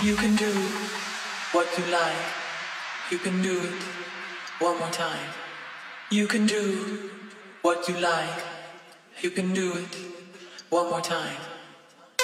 You can do what you like. You can do it one more time. You can do what you like. You can do it one more time.